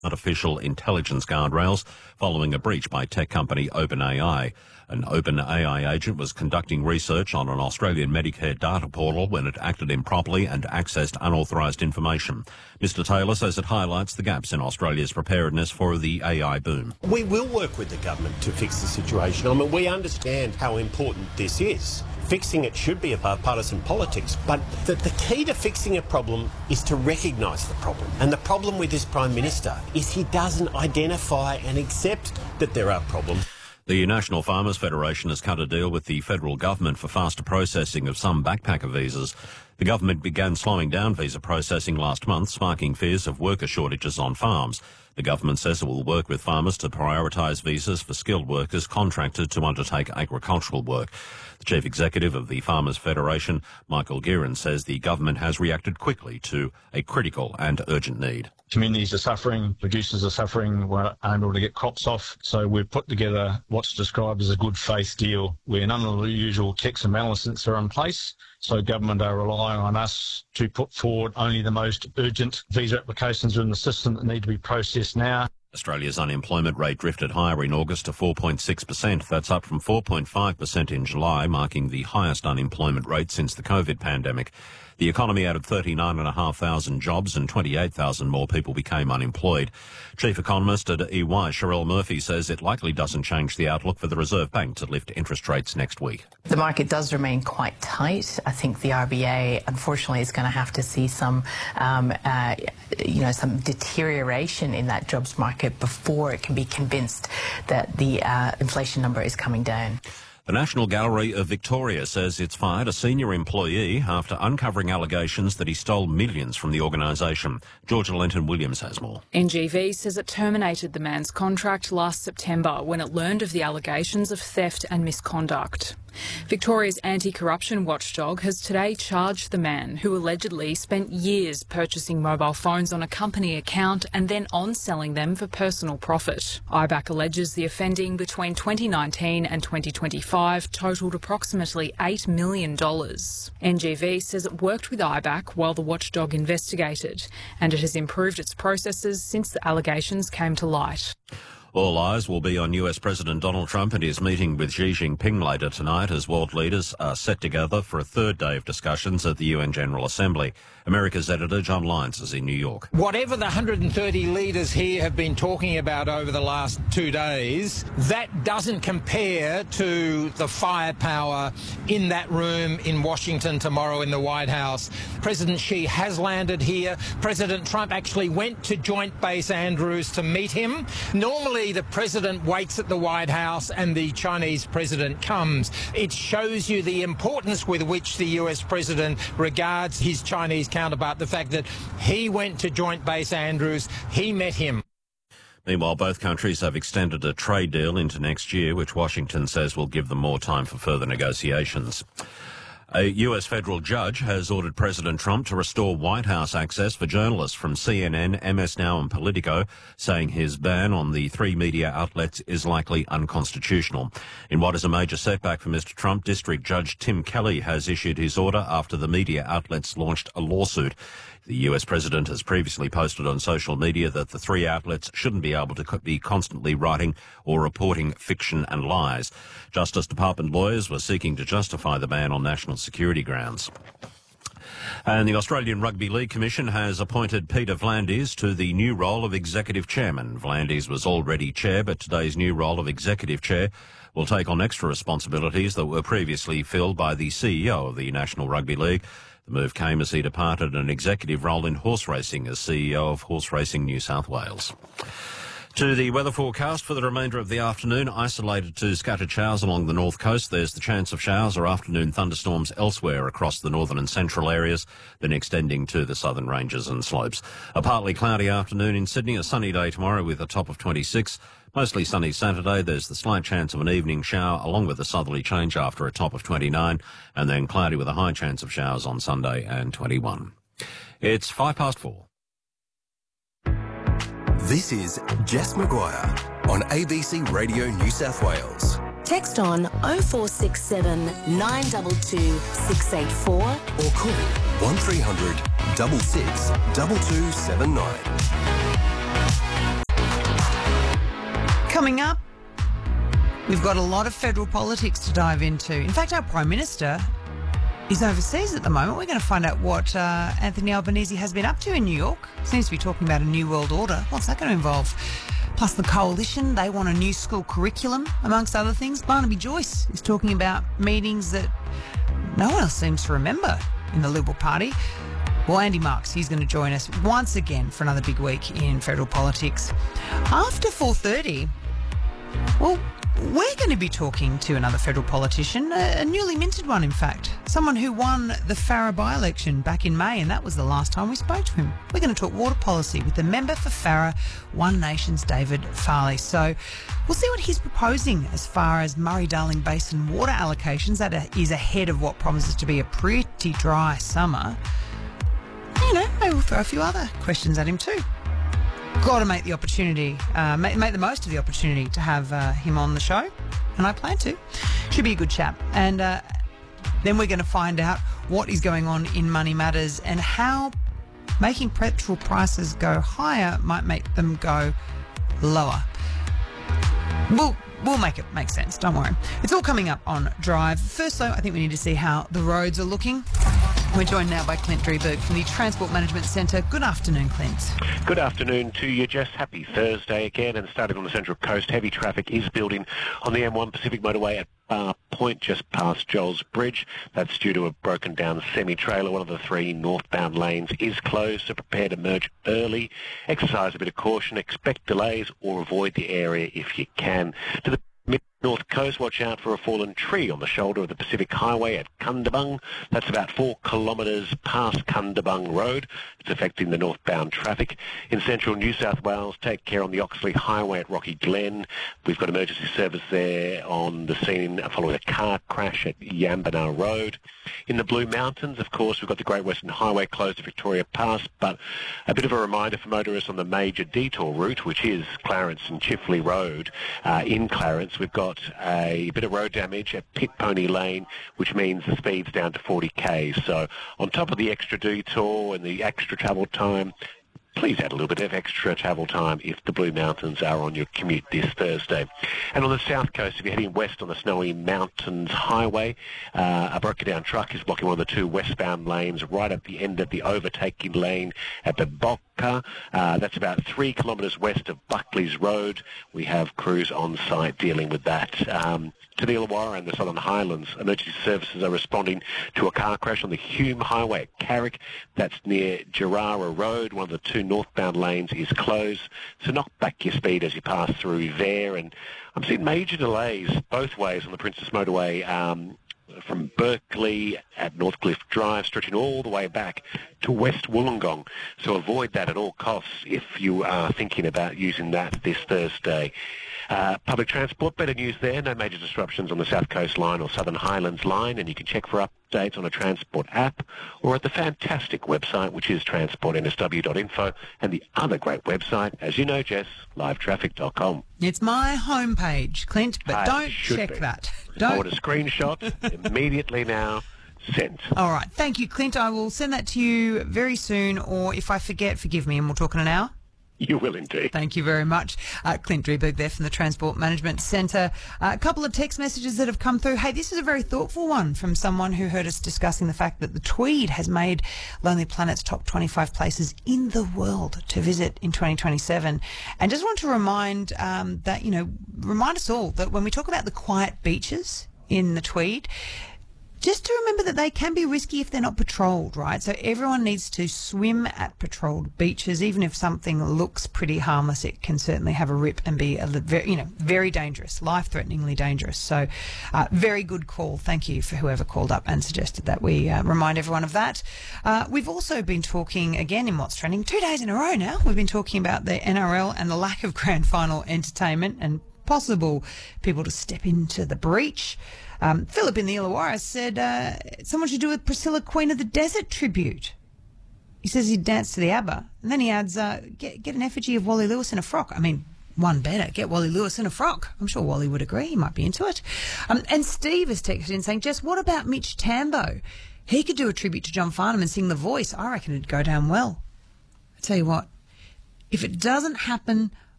artificial intelligence guardrails following a breach by tech company OpenAI. An OpenAI agent was conducting research on an Australian Medicare data portal when it acted improperly and accessed unauthorised information. Mr Taylor says it highlights the gaps in Australia's preparedness for the AI boom. We will work with the government to fix the situation. I mean, we understand how important this is. Fixing it should be above partisan politics, but the key to fixing a problem is to recognise the problem. And the problem with this Prime Minister is he doesn't identify and accept that there are problems. The National Farmers Federation has cut a deal with the federal government for faster processing of some backpacker visas. The government began slowing down visa processing last month, sparking fears of worker shortages on farms. The government says it will work with farmers to prioritise visas for skilled workers contracted to undertake agricultural work. The Chief Executive of the Farmers Federation, Michael Guerin, says the government has reacted quickly to a critical and urgent need. Communities are suffering, producers are suffering, we're unable to get crops off. So we've put together what's described as a good faith deal where none of the usual checks and balances are in place. So government are relying on us to put forward only the most urgent visa applications in the system that need to be processed now. Australia's unemployment rate drifted higher in August to 4.6%. That's up from 4.5% in July, marking the highest unemployment rate since the COVID pandemic. The economy added 39,500 jobs and 28,000 more people became unemployed. Chief economist at EY, Sherelle Murphy, says it likely doesn't change the outlook for the Reserve Bank to lift interest rates next week. The market does remain quite tight. I think the RBA, unfortunately, is going to have to see some deterioration in that jobs market before it can be convinced that the inflation number is coming down. The National Gallery of Victoria says it's fired a senior employee after uncovering allegations that he stole millions from the organisation. Georgia Lenton-Williams has more. NGV says it terminated the man's contract last September when it learned of the allegations of theft and misconduct. Victoria's anti-corruption watchdog has today charged the man who allegedly spent years purchasing mobile phones on a company account and then on-selling them for personal profit. IBAC alleges the offending between 2019 and 2025 totalled approximately $8 million. NGV says it worked with IBAC while the watchdog investigated, and it has improved its processes since the allegations came to light. All eyes will be on US President Donald Trump and his meeting with Xi Jinping later tonight as world leaders are set together for a third day of discussions at the UN General Assembly. America's editor John Lyons is in New York. Whatever the 130 leaders here have been talking about over the last 2 days, that doesn't compare to the firepower in that room in Washington tomorrow in the White House. President Xi has landed here. President Trump actually went to Joint Base Andrews to meet him. Normally, the president waits at the White House and the Chinese president comes. It shows you the importance with which the US president regards his Chinese counterpart, the fact that he went to Joint Base Andrews, he met him. Meanwhile, both countries have extended a trade deal into next year, which Washington says will give them more time for further negotiations. A US federal judge has ordered President Trump to restore White House access for journalists from CNN, MS Now and Politico, saying his ban on the three media outlets is likely unconstitutional. In what is a major setback for Mr. Trump, District Judge Tim Kelly has issued his order after the media outlets launched a lawsuit. The US president has previously posted on social media that the three outlets shouldn't be able to be constantly writing or reporting fiction and lies. Justice Department lawyers were seeking to justify the ban on national security grounds. And the Australian Rugby League Commission has appointed Peter V'landys to the new role of Executive Chairman. V'landys was already Chair, but today's new role of Executive Chair will take on extra responsibilities that were previously filled by the CEO of the National Rugby League. The move came as he departed an executive role in horse racing as CEO of Horse Racing New South Wales. To the weather forecast for the remainder of the afternoon, isolated to scattered showers along the north coast. There's the chance of showers or afternoon thunderstorms elsewhere across the northern and central areas, then extending to the southern ranges and slopes. A partly cloudy afternoon in Sydney, a sunny day tomorrow with a top of 26. Mostly sunny Saturday. There's the slight chance of an evening shower along with a southerly change after a top of 29, and then cloudy with a high chance of showers on Sunday and 21. It's 4:05. This is Jess Maguire on ABC Radio New South Wales. Text on 0467 922 684 or call 1300 66 2279. Coming up, we've got a lot of federal politics to dive into. In fact, our Prime Minister is overseas at the moment. We're going to find out what Anthony Albanese has been up to in New York. Seems to be talking about a new world order. What's that going to involve? Plus the Coalition, they want a new school curriculum, amongst other things. Barnaby Joyce is talking about meetings that no one else seems to remember in the Liberal Party. Well, Andy Marks, he's going to join us once again for another big week in federal politics. After 4:30, well, we're going to be talking to another federal politician, a newly minted one, in fact. Someone who won the Farrer by-election back in May, and that was the last time we spoke to him. We're going to talk water policy with the member for Farrer, One Nation's David Farley. So we'll see what he's proposing as far as Murray-Darling Basin water allocations. That is ahead of what promises to be a pretty dry summer. You know, maybe we'll throw a few other questions at him too. Got to make the opportunity, make the most of the opportunity to have him on the show, and I plan to. Should be a good chat. And then we're going to find out what is going on in Money Matters and how making petrol prices go higher might make them go lower. We'll make it make sense, don't worry. It's all coming up on Drive. First, though, I think we need to see how the roads are looking. We're joined now by Clint Drieberg from the Transport Management Centre. Good afternoon, Clint. Good afternoon to you, Jess. Happy Thursday again, and starting on the Central Coast, heavy traffic is building on the M1 Pacific Motorway at Bar Point, just past Joel's Bridge. That's due to a broken down semi-trailer. One of the three northbound lanes is closed, so prepare to merge early. Exercise a bit of caution, expect delays or avoid the area if you can. To the North Coast, watch out for a fallen tree on the shoulder of the Pacific Highway at Cundabung. That's about 4 kilometres past Cundabung Road. It's affecting the northbound traffic. In central New South Wales, take care on the Oxley Highway at Rocky Glen. We've got emergency service there on the scene following a car crash at Yambana Road. In the Blue Mountains, of course, we've got the Great Western Highway closed to Victoria Pass, but a bit of a reminder for motorists on the major detour route, which is Clarence and Chifley Road. In Clarence, we've got a bit of road damage at Pit Pony Lane, which means the speed's down to 40 k's. So on top of the extra detour and the extra travel time, please add a little bit of extra travel time if the Blue Mountains are on your commute this Thursday. And on the south coast, if you're heading west on the Snowy Mountains Highway, a broken down truck is blocking one of the two westbound lanes right at the end of the overtaking lane at the Boca. That's about 3 kilometres west of Buckley's Road. We have crews on site dealing with that. To the Illawarra and the Southern Highlands, emergency services are responding to a car crash on the Hume Highway at Carrick. That's near Gerrara Road. One of the two northbound lanes is closed, so knock back your speed as you pass through there. And I'm seeing major delays both ways on the Princess Motorway from Berkeley at Northcliffe Drive, stretching all the way back to West Wollongong. So avoid that at all costs if you are thinking about using that this Thursday. Public transport, better news there. No major disruptions on the South Coast Line or Southern Highlands Line, and you can check for updates on a Transport app or at the fantastic website, which is transportnsw.info, and the other great website, as you know, Jess, livetraffic.com. It's my homepage, Clint, but don't check that. I want a screenshot immediately now. Sent. All right. Thank you, Clint. I will send that to you very soon, or if I forget, forgive me, and we'll talk in an hour. You will indeed. Thank you very much. Clint Drieberg there from the Transport Management Centre. A couple of text messages that have come through. Hey, this is a very thoughtful one from someone who heard us discussing the fact that the Tweed has made Lonely Planet's top 25 places in the world to visit in 2027. And just want to remind remind us all that when we talk about the quiet beaches in the Tweed, just to remember that they can be risky if they're not patrolled, right? So everyone needs to swim at patrolled beaches. Even if something looks pretty harmless, it can certainly have a rip and be very dangerous, life-threateningly dangerous. So very good call. Thank you for whoever called up and suggested that we remind everyone of that. We've also been talking, again in What's Trending, 2 days in a row now, we've been talking about the NRL and the lack of grand final entertainment and possible people to step into the breach. Philip in the Illawarra said someone should do a Priscilla Queen of the Desert tribute. He says he'd dance to the ABBA. And then he adds, get an effigy of Wally Lewis in a frock. I mean, one better, get Wally Lewis in a frock. I'm sure Wally would agree. He might be into it. And Steve has texted in saying, Jess, what about Mitch Tambo? He could do a tribute to John Farnham and sing The Voice. I reckon it'd go down well. I tell you what, if it doesn't happen